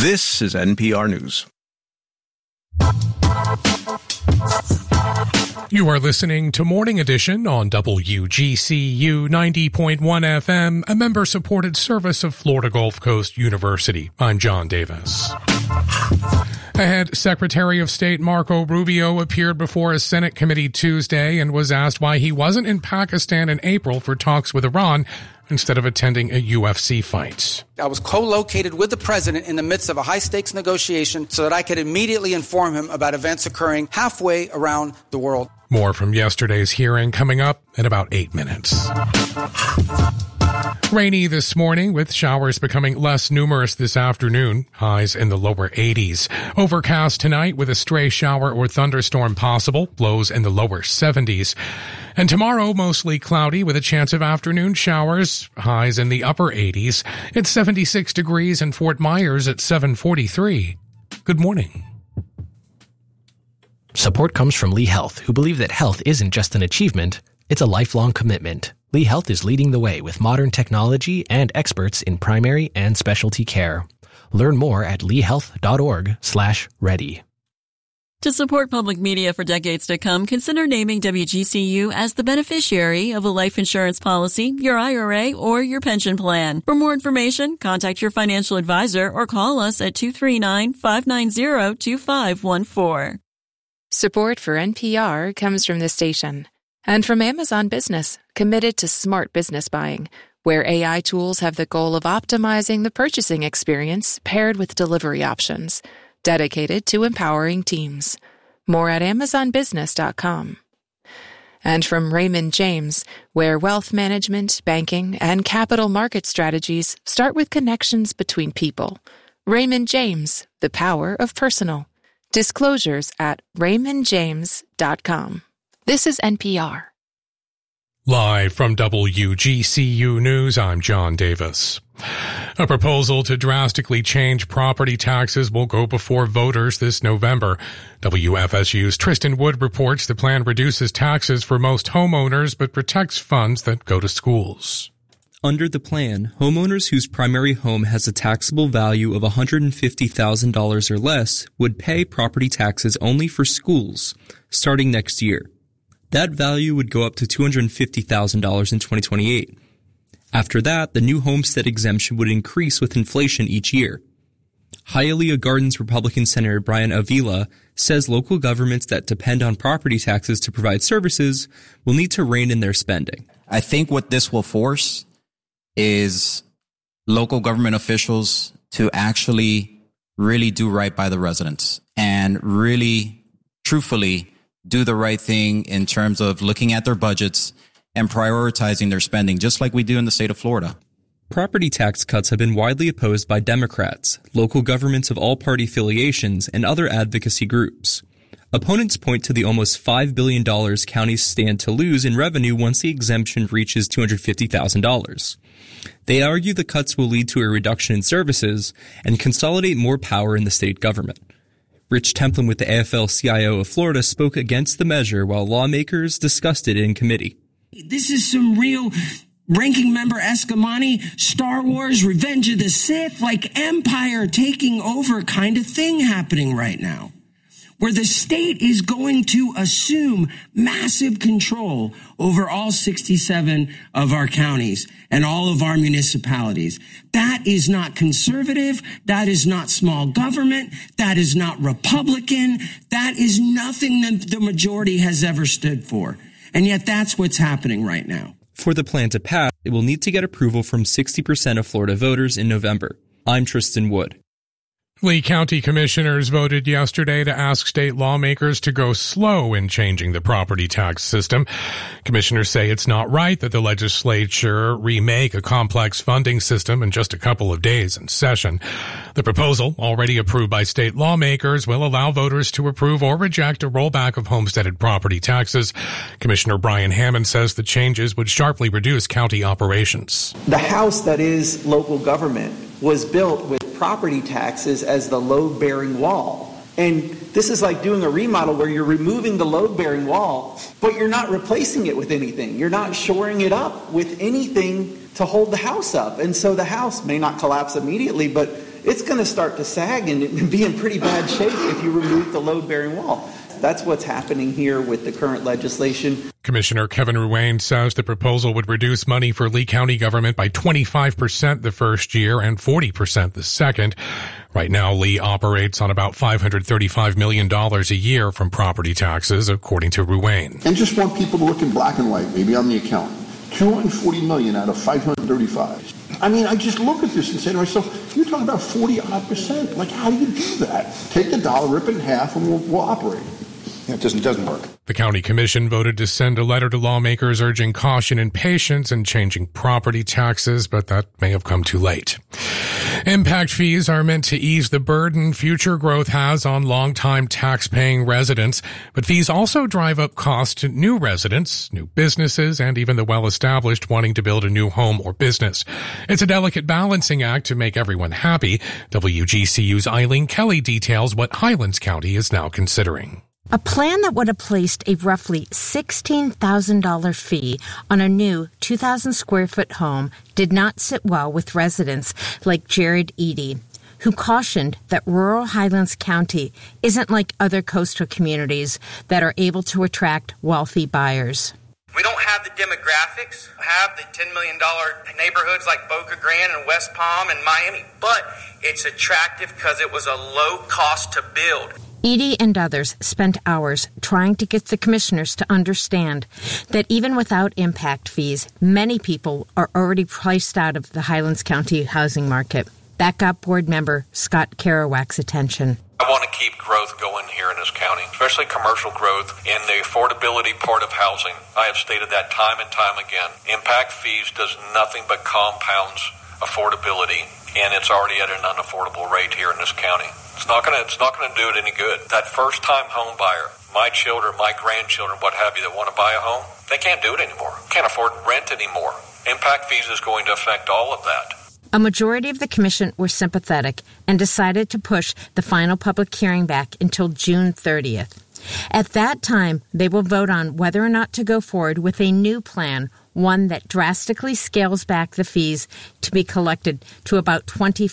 This is NPR News. You are listening to Morning Edition on WGCU 90.1 FM, a member-supported service of Florida Gulf Coast University. I'm John Davis. Ahead, Secretary of State Marco Rubio appeared before a Senate committee Tuesday and was asked why he wasn't in Pakistan in April for talks with Iran instead of attending a UFC fight. I was co-located with the president in the midst of a high-stakes negotiation so that I could immediately inform him about events occurring halfway around the world. More from yesterday's hearing coming up in about 8 minutes. Rainy this morning, with showers becoming less numerous this afternoon, highs in the lower 80s. Overcast tonight with a stray shower or thunderstorm possible, lows in the lower 70s. And tomorrow, mostly cloudy with a chance of afternoon showers, highs in the upper 80s. It's 76 degrees in Fort Myers at 7:43. Good morning. Support comes from Lee Health, who believe that health isn't just an achievement, it's a lifelong commitment. Lee Health is leading the way with modern technology and experts in primary and specialty care. Learn more at leehealth.org/ready. To support public media for decades to come, consider naming WGCU as the beneficiary of a life insurance policy, your IRA, or your pension plan. For more information, contact your financial advisor or call us at 239-590-2514. Support for NPR comes from the station and from Amazon Business, committed to smart business buying, where AI tools have the goal of optimizing the purchasing experience paired with delivery options, dedicated to empowering teams. More at amazonbusiness.com. And from Raymond James, where wealth management, banking, and capital market strategies start with connections between people. Raymond James, the power of personal. Disclosures at raymondjames.com. This is NPR. Live from WGCU News, I'm John Davis. A proposal to drastically change property taxes will go before voters this November. WFSU's Tristan Wood reports the plan reduces taxes for most homeowners but protects funds that go to schools. Under the plan, homeowners whose primary home has a taxable value of $150,000 or less would pay property taxes only for schools, starting next year. That value would go up to $250,000 in 2028. After that, the new homestead exemption would increase with inflation each year. Hialeah Gardens Republican Senator Brian Avila says local governments that depend on property taxes to provide services will need to rein in their spending. I think what this will force is local government officials to actually really do right by the residents and really, truthfully, do the right thing in terms of looking at their budgets and prioritizing their spending, just like we do in the state of Florida. Property tax cuts have been widely opposed by Democrats, local governments of all party affiliations, and other advocacy groups. Opponents point to the almost $5 billion counties stand to lose in revenue once the exemption reaches $250,000. They argue the cuts will lead to a reduction in services and consolidate more power in the state government. Rich Templin with the AFL-CIO of Florida spoke against the measure while lawmakers discussed it in committee. This is some real ranking member Escamani, Star Wars, Revenge of the Sith, like Empire taking over kind of thing happening right now, where the state is going to assume massive control over all 67 of our counties and all of our municipalities. That is not conservative. That is not small government. That is not Republican. That is nothing that the majority has ever stood for. And yet that's what's happening right now. For the plan to pass, it will need to get approval from 60% of Florida voters in November. I'm Tristan Wood. Lee County commissioners voted yesterday to ask state lawmakers to go slow in changing the property tax system. Commissioners say it's not right that the legislature remake a complex funding system in just a couple of days in session. The proposal, already approved by state lawmakers, will allow voters to approve or reject a rollback of homesteaded property taxes. Commissioner Brian Hammond says the changes would sharply reduce county operations. The house that is local government was built with property taxes as the load-bearing wall. And this is like doing a remodel where you're removing the load-bearing wall, but you're not replacing it with anything. You're not shoring it up with anything to hold the house up. And so the house may not collapse immediately, but it's going to start to sag and be in pretty bad shape if you remove the load-bearing wall. That's what's happening here with the current legislation. Commissioner Kevin Ruane says the proposal would reduce money for Lee County government by 25% the first year and 40% the second. Right now, Lee operates on about $535 million a year from property taxes, according to Ruane. And just want people to look in black and white, maybe on the account. $240 million out of $535. I mean, I just look at this and say to myself, you're talking about 40-odd%. Like, how do you do that? Take the dollar, rip it in half, and we'll operate. It doesn't work. The county commission voted to send a letter to lawmakers urging caution and patience in changing property taxes, but that may have come too late. Impact fees are meant to ease the burden future growth has on longtime tax-paying residents, but fees also drive up costs to new residents, new businesses, and even the well-established wanting to build a new home or business. It's a delicate balancing act to make everyone happy. WGCU's Eileen Kelly details what Highlands County is now considering. A plan that would have placed a roughly $16,000 fee on a new 2,000-square-foot home did not sit well with residents like Jared Eady, who cautioned that rural Highlands County isn't like other coastal communities that are able to attract wealthy buyers. We don't have the demographics, have the $10 million neighborhoods like Boca Grande and West Palm and Miami, but it's attractive because it was a low cost to build. Edie and others spent hours trying to get the commissioners to understand that even without impact fees, many people are already priced out of the Highlands County housing market. That got board member Scott Kerouac's attention. I want to keep growth going here in this county, especially commercial growth in the affordability part of housing. I have stated that time and time again. Impact fees does nothing but compounds affordability, and it's already at an unaffordable rate here in this county. It's not going to do it any good. That first-time home buyer, my children, my grandchildren, what have you, that want to buy a home, they can't do it anymore. Can't afford rent anymore. Impact fees is going to affect all of that. A majority of the commission were sympathetic and decided to push the final public hearing back until June 30th. At that time, they will vote on whether or not to go forward with a new plan, one that drastically scales back the fees to be collected to about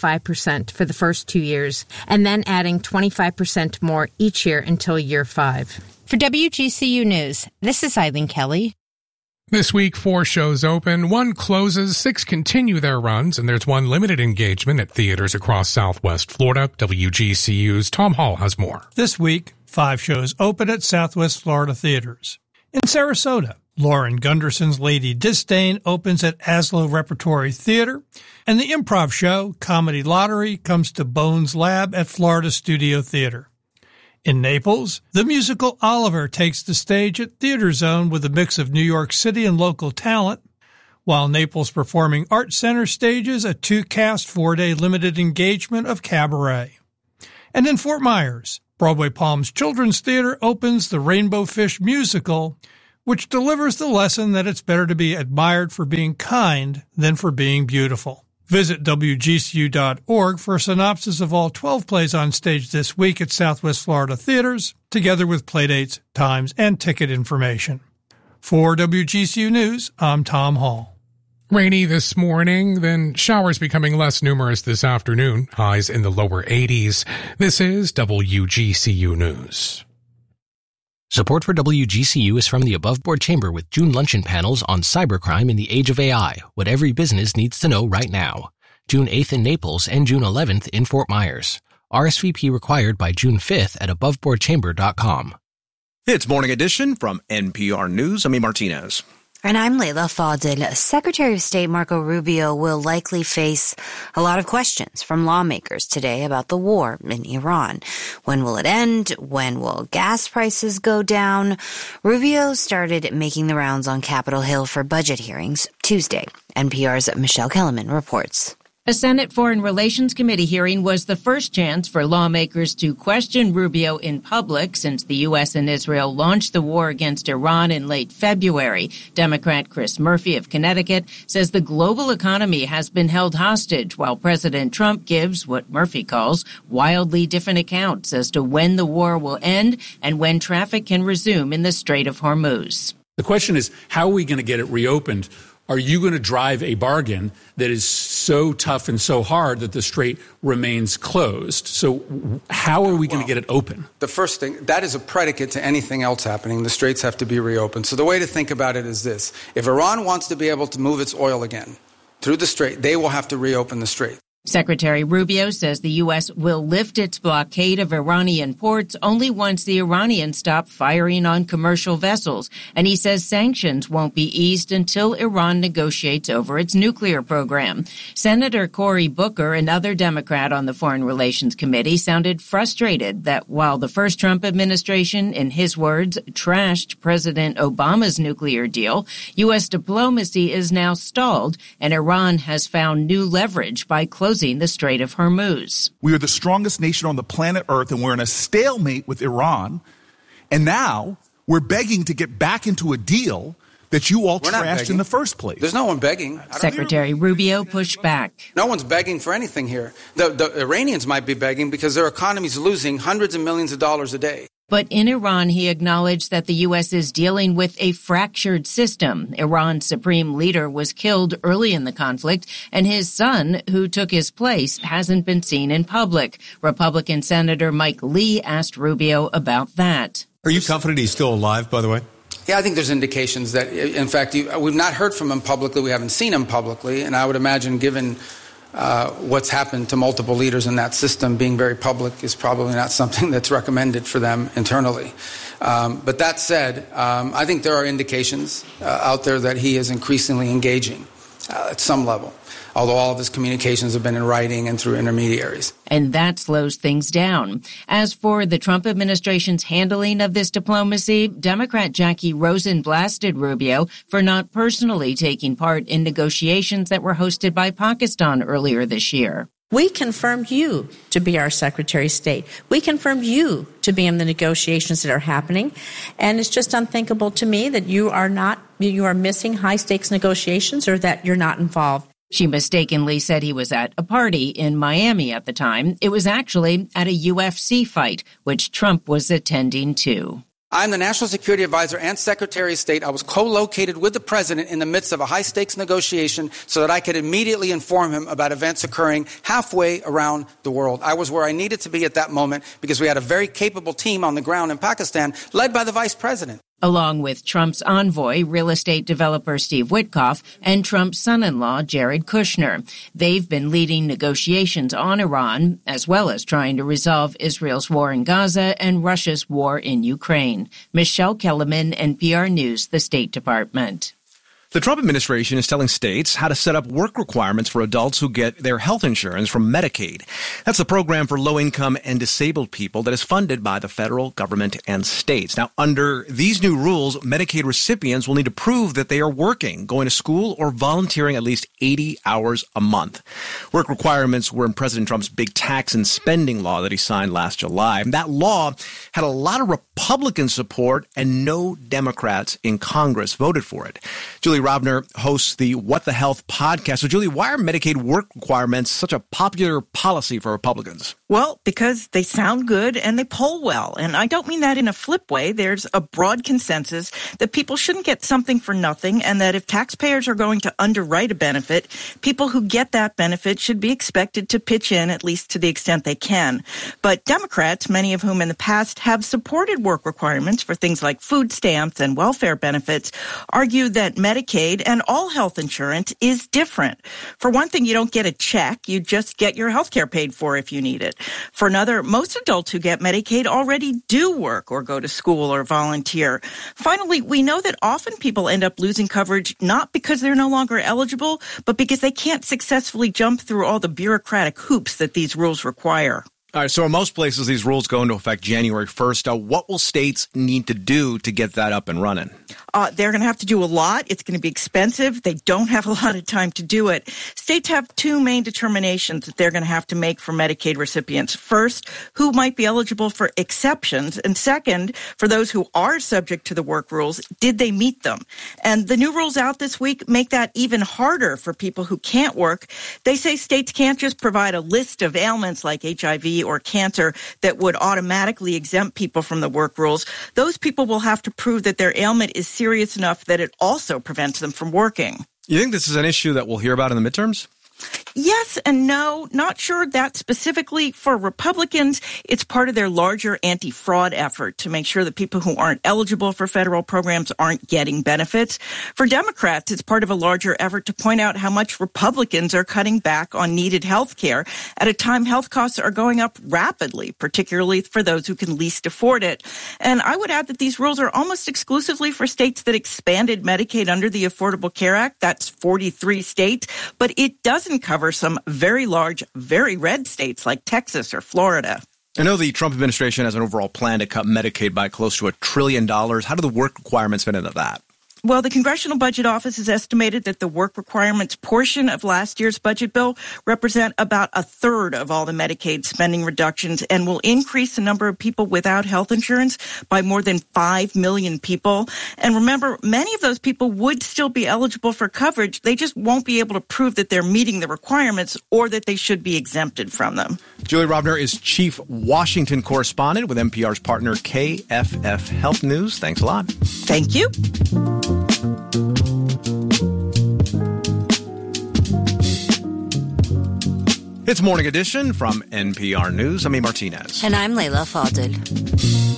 25% for the first 2 years, and then adding 25% more each year until year 5. For WGCU News, this is Eileen Kelly. This week, 4 shows open, 1 closes, 6 continue their runs, and there's 1 limited engagement at theaters across Southwest Florida. WGCU's Tom Hall has more. This week, 5 shows open at Southwest Florida theaters. In Sarasota, Lauren Gunderson's Lady Disdain opens at Aslo Repertory Theater, and the improv show, Comedy Lottery, comes to Bones Lab at Florida Studio Theater. In Naples, the musical Oliver takes the stage at Theater Zone with a mix of New York City and local talent, while Naples Performing Arts Center stages a 2-cast 4-day limited engagement of Cabaret. And in Fort Myers, Broadway Palms Children's Theater opens the Rainbow Fish musical, which delivers the lesson that it's better to be admired for being kind than for being beautiful. Visit WGCU.org for a synopsis of all 12 plays on stage this week at Southwest Florida theaters, together with playdates, times, and ticket information. For WGCU News, I'm Tom Hall. Rainy this morning, then showers becoming less numerous this afternoon, highs in the lower 80s. This is WGCU News. Support for WGCU is from the Above Board Chamber with June luncheon panels on cybercrime in the age of AI, what every business needs to know right now. June 8th in Naples and June 11th in Fort Myers. RSVP required by June 5th at aboveboardchamber.com. It's Morning Edition from NPR News. I'm Martinez. And I'm Leila Fadel. Secretary of State Marco Rubio will likely face a lot of questions from lawmakers today about the war in Iran. When will it end? When will gas prices go down? Rubio started making the rounds on Capitol Hill for budget hearings Tuesday. NPR's Michelle Kellerman reports. A Senate Foreign Relations Committee hearing was the first chance for lawmakers to question Rubio in public since the U.S. and Israel launched the war against Iran in late February. Democrat Chris Murphy of Connecticut says the global economy has been held hostage while President Trump gives what Murphy calls wildly different accounts as to when the war will end and when traffic can resume in the Strait of Hormuz. The question is, how are we going to get it reopened are you going to drive a bargain that is so tough and so hard that the strait remains closed? So how are we going to get it open? The first thing, that is a predicate to anything else happening. The straits have to be reopened. So the way to think about it is this. If Iran wants to be able to move its oil again through the strait, they will have to reopen the strait. Secretary Rubio says the U.S. will lift its blockade of Iranian ports only once the Iranians stop firing on commercial vessels. And he says sanctions won't be eased until Iran negotiates over its nuclear program. Senator Cory Booker, another Democrat on the Foreign Relations Committee, sounded frustrated that while the first Trump administration, in his words, trashed President Obama's nuclear deal, U.S. diplomacy is now stalled and Iran has found new leverage by closing the Strait of Hormuz. We are the strongest nation on the planet Earth, and we're in a stalemate with Iran. And now we're begging to get back into a deal that you all trashed in the first place. There's no one begging. Secretary Rubio pushed back. No one's begging for anything here. The Iranians might be begging because their economy's losing hundreds of millions of dollars a day. But in Iran, he acknowledged that the U.S. is dealing with a fractured system. Iran's supreme leader was killed early in the conflict, and his son, who took his place, hasn't been seen in public. Republican Senator Mike Lee asked Rubio about that. Are you confident he's still alive, by the way? Yeah, I think there's indications that, in fact, we've not heard from him publicly. We haven't seen him publicly. And I would imagine, given what's happened to multiple leaders in that system, being very public is probably not something that's recommended for them internally. But that said, I think there are indications out there that he is increasingly engaging at some level, although all of his communications have been in writing and through intermediaries. And that slows things down. As for the Trump administration's handling of this diplomacy, Democrat Jackie Rosen blasted Rubio for not personally taking part in negotiations that were hosted by Pakistan earlier this year. We confirmed you to be our Secretary of State. We confirmed you to be in the negotiations that are happening. And it's just unthinkable to me that you are missing high-stakes negotiations or that you're not involved. She mistakenly said he was at a party in Miami at the time. It was actually at a UFC fight, which Trump was attending too. I'm the National Security Advisor and Secretary of State. I was co-located with the President in the midst of a high-stakes negotiation so that I could immediately inform him about events occurring halfway around the world. I was where I needed to be at that moment because we had a very capable team on the ground in Pakistan, led by the Vice President. Along with Trump's envoy, real estate developer Steve Witkoff, and Trump's son-in-law, Jared Kushner. They've been leading negotiations on Iran, as well as trying to resolve Israel's war in Gaza and Russia's war in Ukraine. Michelle Kellerman, NPR News, the State Department. The Trump administration is telling states how to set up work requirements for adults who get their health insurance from Medicaid. That's the program for low-income and disabled people that is funded by the federal government and states. Now, under these new rules, Medicaid recipients will need to prove that they are working, going to school, or volunteering at least 80 hours a month. Work requirements were in President Trump's big tax and spending law that he signed last July. That law had a lot of Republican support, and no Democrats in Congress voted for it. Julie Robner hosts the What the Health podcast. So, Julie, why are Medicaid work requirements such a popular policy for Republicans? Well, because they sound good and they poll well. And I don't mean that in a flip way. There's a broad consensus that people shouldn't get something for nothing, and that if taxpayers are going to underwrite a benefit, people who get that benefit should be expected to pitch in, at least to the extent they can. But Democrats, many of whom in the past have supported work requirements for things like food stamps and welfare benefits, argue that Medicaid and all health insurance is different. For one thing, you don't get a check. You just get your health care paid for if you need it. For another, most adults who get Medicaid already do work or go to school or volunteer. Finally, we know that often people end up losing coverage not because they're no longer eligible, but because they can't successfully jump through all the bureaucratic hoops that these rules require. All right, so in most places, these rules go into effect January 1st. What will states need to do to get that up and running? They're going to have to do a lot. It's going to be expensive. They don't have a lot of time to do it. States have two main determinations that they're going to have to make for Medicaid recipients. First, who might be eligible for exceptions? And second, for those who are subject to the work rules, did they meet them? And the new rules out this week make that even harder for people who can't work. They say states can't just provide a list of ailments like HIV or cancer that would automatically exempt people from the work rules. Those people will have to prove that their ailment is serious enough that it also prevents them from working. You think this is an issue that we'll hear about in the midterms? Yes and no. Not sure that specifically for Republicans. It's part of their larger anti-fraud effort to make sure that people who aren't eligible for federal programs aren't getting benefits. For Democrats, it's part of a larger effort to point out how much Republicans are cutting back on needed health care at a time health costs are going up rapidly, particularly for those who can least afford it. And I would add that these rules are almost exclusively for states that expanded Medicaid under the Affordable Care Act. That's 43 states, but it doesn't cover some very large, very red states like Texas or Florida. I know the Trump administration has an overall plan to cut Medicaid by close to $1 trillion. How do the work requirements fit into that? Well, the Congressional Budget Office has estimated that the work requirements portion of last year's budget bill represent about a third of all the Medicaid spending reductions and will increase the number of people without health insurance by more than 5 million people. And remember, many of those people would still be eligible for coverage. They just won't be able to prove that they're meeting the requirements or that they should be exempted from them. Julie Rovner is Chief Washington Correspondent with NPR's partner KFF Health News. Thanks a lot. Thank you. It's Morning Edition from NPR News. I'm A. Martinez. And I'm Layla Fadel.